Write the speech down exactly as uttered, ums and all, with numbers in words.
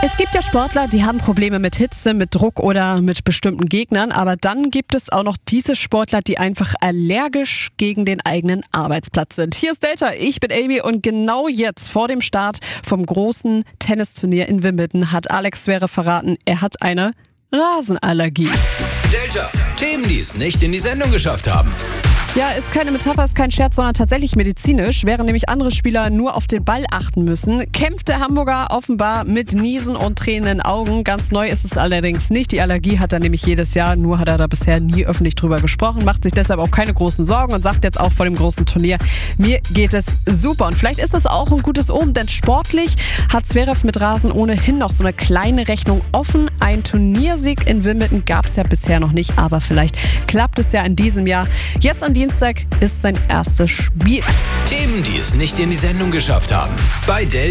Es gibt ja Sportler, die haben Probleme mit Hitze, mit Druck oder mit bestimmten Gegnern, aber dann gibt es auch noch diese Sportler, die einfach allergisch gegen den eigenen Arbeitsplatz sind. Hier ist Delta, ich bin Amy und genau jetzt vor dem Start vom großen Tennisturnier in Wimbledon hat Alex Zverev verraten, er hat eine Rasenallergie. Delta, Themen, die es nicht in die Sendung geschafft haben. Ja, ist keine Metapher, ist kein Scherz, sondern tatsächlich medizinisch. Während nämlich andere Spieler nur auf den Ball achten müssen, kämpft der Hamburger offenbar mit Niesen und tränenden Augen. Ganz neu ist es allerdings nicht. Die Allergie hat er nämlich jedes Jahr, nur hat er da bisher nie öffentlich drüber gesprochen, macht sich deshalb auch keine großen Sorgen und sagt jetzt auch vor dem großen Turnier, mir geht es super. Und vielleicht ist das auch ein gutes Omen, denn sportlich hat Zverev mit Rasen ohnehin noch so eine kleine Rechnung offen. Ein Turniersieg in Wimbledon gab es ja bisher noch nicht, aber vielleicht klappt es ja in diesem Jahr. Jetzt an Dienstag ist sein erstes Spiel. Themen, die es nicht in die Sendung geschafft haben. Bei Delta.